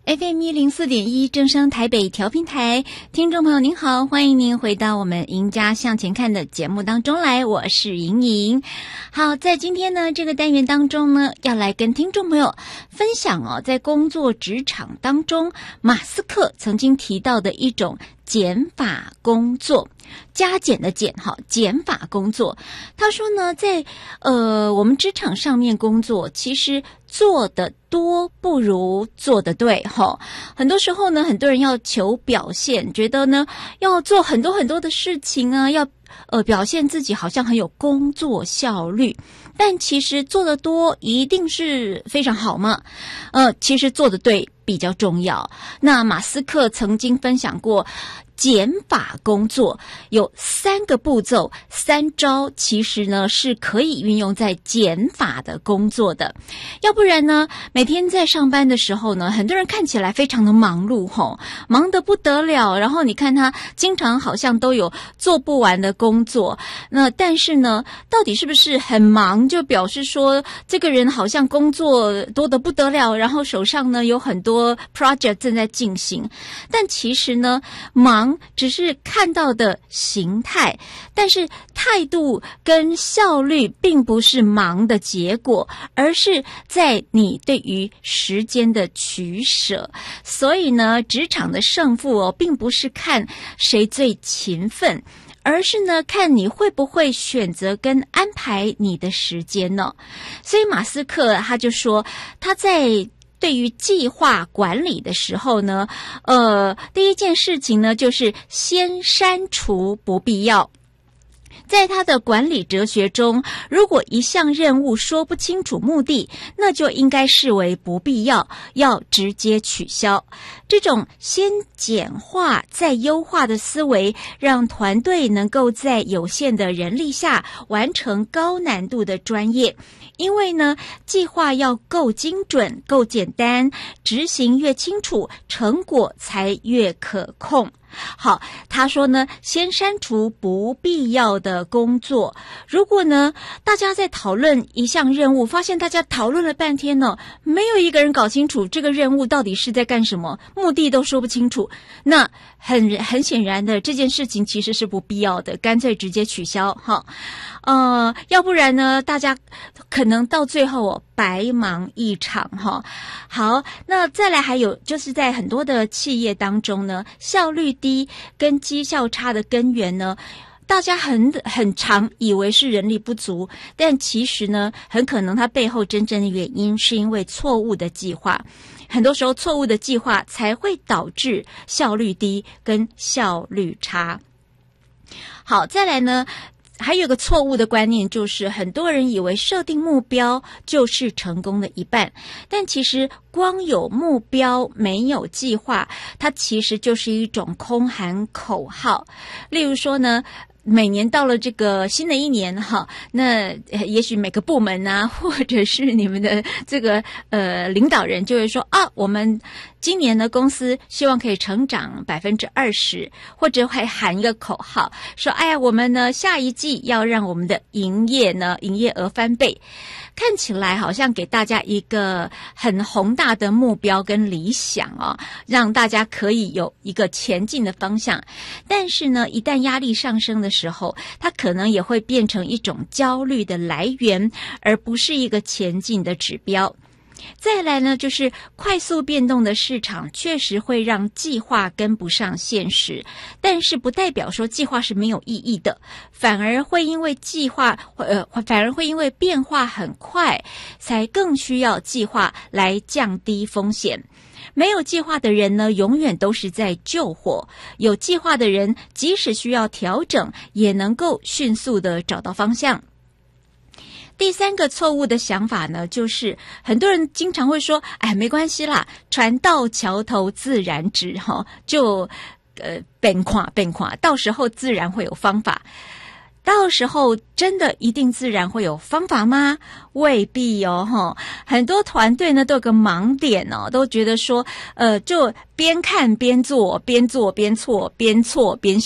FM104.1正声台北调频台，听众朋友您好，欢迎您回到我们赢家向前看的节目当中来，我是莹莹。好，在今天呢这个单元当中呢，要来跟听众朋友分享在工作职场当中，马斯克曾经提到的一种减法工作，加减的减，减法工作。他说呢，在我们职场上面工作，其实做的多不如做的对，很多时候呢，很多人要求表现，觉得呢要做很多很多的事情啊，要表现自己好像很有工作效率，但其实做的多一定是非常好吗？其实做的对比较重要。那马斯克曾经分享过减法工作有3个步骤，3招，其实呢是可以运用在减法的工作的。要不然呢，每天在上班的时候呢，很多人看起来非常的忙碌，忙得不得了，然后你看他经常好像都有做不完的工作。那但是呢，到底是不是很忙，就表示说这个人好像工作多得不得了，然后手上呢有很多 project 正在进行。但其实呢，忙只是看到的形态，但是态度跟效率并不是忙的结果，而是在你对于时间的取舍。所以呢，职场的胜负并不是看谁最勤奋，而是呢，看你会不会选择跟安排你的时间呢？所以马斯克他就说，他在对于计划管理的时候呢，第一件事情呢，就是先删除不必要。在他的管理哲学中，如果一项任务说不清楚目的，那就应该视为不必要，要直接取消。这种先简化再优化的思维，让团队能够在有限的人力下完成高难度的专业。因为呢，计划要够精准、够简单，执行越清楚，成果才越可控。好，他说呢，先删除不必要的工作。如果呢，大家在讨论一项任务，发现大家讨论了半天呢，没有一个人搞清楚这个任务到底是在干什么，目的都说不清楚，那很显然的，这件事情其实是不必要的，干脆直接取消哈。要不然呢，大家可能到最后白忙一场哈。好，那再来还有就是在很多的企业当中呢，效率低跟绩效差的根源呢，大家很常以为是人力不足，但其实呢，很可能它背后真正的原因是因为错误的计划。很多时候错误的计划才会导致效率低跟效率差。好，再来呢，还有一个错误的观念，就是很多人以为设定目标就是成功的一半，但其实光有目标没有计划，它其实就是一种空喊口号。例如说呢，每年到了这个新的一年那也许每个部门啊，或者是你们的这个领导人就会说我们今年的公司希望可以成长 20%， 或者会喊一个口号说我们呢下一季要让我们的营业额翻倍。看起来好像给大家一个很宏大的目标跟理想让大家可以有一个前进的方向。但是呢，一旦压力上升的时候，它可能也会变成一种焦虑的来源，而不是一个前进的指标。再来呢，就是快速变动的市场确实会让计划跟不上现实，但是不代表说计划是没有意义的，反而会因为变化很快，才更需要计划来降低风险。没有计划的人呢，永远都是在救火；有计划的人，即使需要调整，也能够迅速的找到方向。第3个错误的想法呢，就是很多人经常会说没关系啦，船到桥头自然直就变看，到时候自然会有方法。到时候真的一定自然会有方法吗？未必很多团队呢都有个盲点都觉得说就边看边做，边做边错，边错边